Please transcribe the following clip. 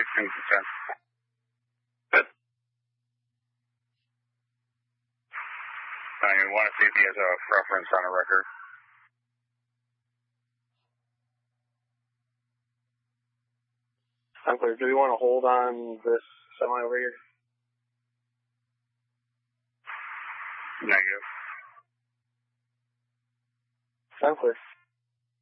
Any concern? Good. I want to see if he has a reference on a record. I'm clear. Do we want to hold on this semi over here? Negative. I'm clear.